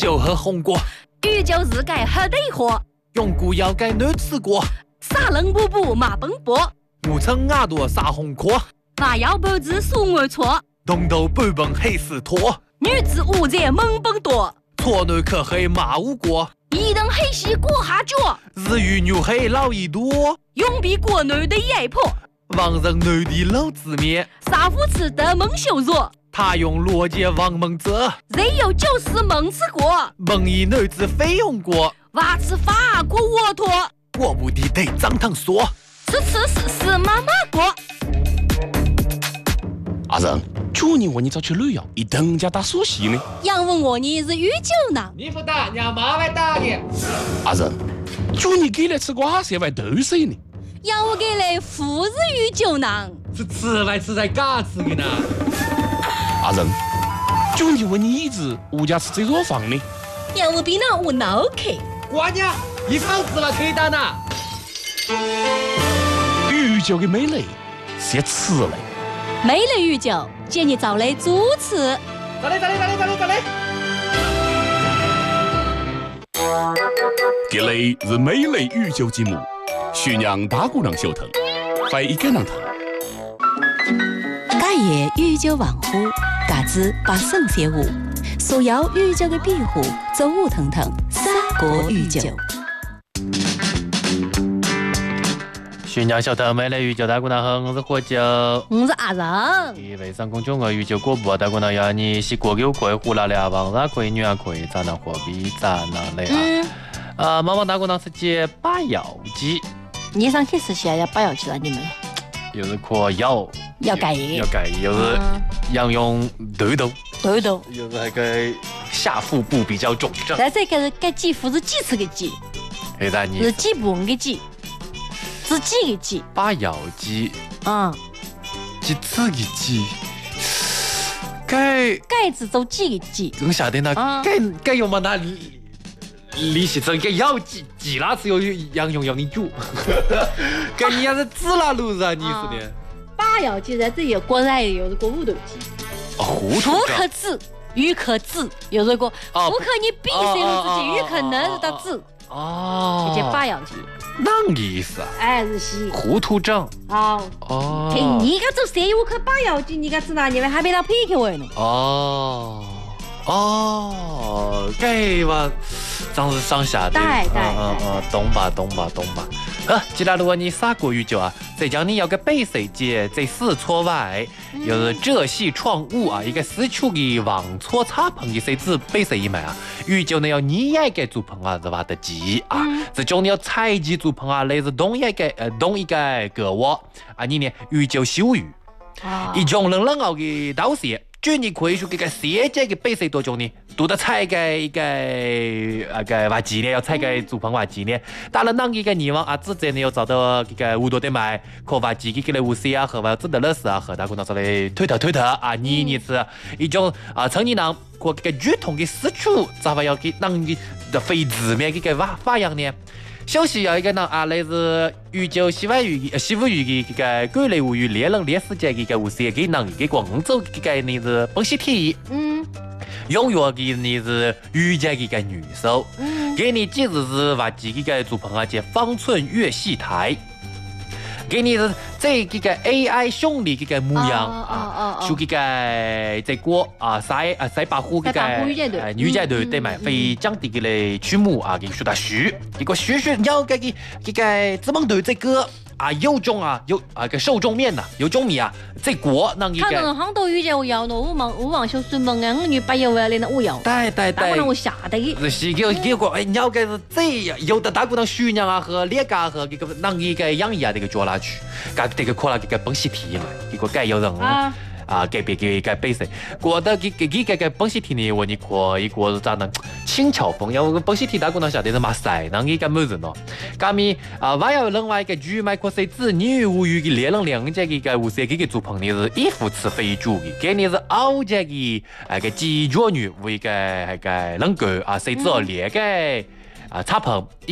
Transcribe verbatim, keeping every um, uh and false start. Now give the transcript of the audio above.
就喝红果， 宇宙自改喝得火， 用古要改男吃过， 撒冷布布马奔波， 我称牙朵撒红壳， 娃要脖子送我错， 东头半本黑丝拖， 女子无在猛奔多， 错男可黑马无过， 一等黑西过下脚， 日语牛黑老一多， 永比国内的压迫， 王人男的老子面， 杀父吃的蒙羞弱。 他用罗杰王蒙泽， 人有九死蒙吃过， 蒙一男子非用过， 娃吃法国沃托， 我不的得张汤说， 吃吃是是妈妈过。 阿仁，去年问你咋去旅游，一等家打苏西呢？ 杨问我你是御酒呢？ 你不打，让妈来打你。 阿仁，去年给来吃瓜色外豆水呢？ 杨我给来富日御酒呢？ 是吃来吃在嘎吃的呢？ 阿仁，去年问你一直物价吃这弱房呢？ 杨我比那我脑壳。 瓜娘，一房子了可以打呢。 御酒的美丽是吃嘞。 美丽御酒，建议找来主持。 咋嘞咋嘞咋嘞咋嘞咋嘞？ 这里是美丽御酒节目，徐娘大姑娘小腾，欢迎跟上她。 假夜御酒王府，嘎子把圣写舞，所有御酒的庇护，走舞腾腾，三国御酒。 徐娘小腾美丽御酒大姑娘好，我是喝酒， 我是阿仁。 你微信公众号御酒广播大姑娘要你是国酒可以胡辣的，王茶可以女儿可以咋能货币咋能的啊？ 嗯， 啊，妈妈大姑娘是接把药剂， 你上开始写要把药剂了你们。 又是可药， 要改要改，又是要用痘痘， 痘痘， 又是那个下腹部比较肿胀。 但这个是改肌肤是几次的肌， 哎，那你是肌部的肌，是几个肌？ 把药剂， 嗯， 几次的剂，改改是走几个肌？ 更下点那改改用嘛那利息这个药剂剂那是有杨用要你煮，改你要是治那路子啊，你是的。 把药剂在这里果然又是个五斗剂， 糊妇科治、愈科治，又是个妇科你闭塞了自己，愈可能是到治。 哦， 这把药剂， 那个意思啊？ 哎，是西。 糊涂症。 好。 哦。 听你个走三五颗把药剂，你个知道你们还没到配给我呢。 哦。哦，该吧，真是上下的。 对对嗯嗯，懂吧懂吧懂吧。好，既然如果你撒过御酒啊，再讲你要个背水节，在四撮外，又是浙系创物啊，一个四处的王撮插棚的谁子背水一买啊，御酒呢要你也该做棚啊，是吧的急啊，这种你要采集做棚啊，类似东一个呃东一个个窝啊，你呢御酒修鱼，一种人人熬的刀蟹。就你可以说这个世界的比赛当中呢，都得采个一个那个滑稽呢，要采个竹棚滑稽呢。打了啷一个泥网啊，自然呢要找到这个五多的买，可滑稽的来五十啊，和完值得乐事啊，和大家拿出来推特推特啊，你你是一种啊成年人和这个剧痛的私处，咋会要给啷的非字面这个发发扬呢？首先要一个呢啊，来自宇宙西外语的西部语的这个各类物语猎人猎世界的这个五十一个能一个广州这个呢是本西体，嗯，永远的呢是瑜伽的个女手，嗯，给你即使是话几个组朋啊，叫方寸月戏台。给你是这几个 A I 兄弟这个模样啊，就这个这个啊赛啊赛把虎这个女战队对嘛，非常的个嘞曲目啊，给说他虚，这个虚虚要这个这个怎么对这个啊有种啊有啊个受众面呐，有种米啊，这国那一个。 他那杭州遇见我要侬，我忙我忙小孙们啊，我女八月为了那我要。 对对对。 当我吓得。 是是个结果哎，你要该是这样，有的大姑娘徐娘啊和列家和这个那一个养义啊这个脚拉去，搞这个可能这个本西体了，结果该有人啊。啊，给别给给比赛，过得给给给给给本西体呢，我你可一个是咋能轻巧风，要本西体大姑娘晓得是马赛，那一个么子呢？噶咪啊，还有另外一个剧麦克谁子女无语的猎人两家的个五十个个组朋友是一夫吃非主的，给你是澳家的那个鸡脚女为个那个人格啊，谁知道猎个啊插棚。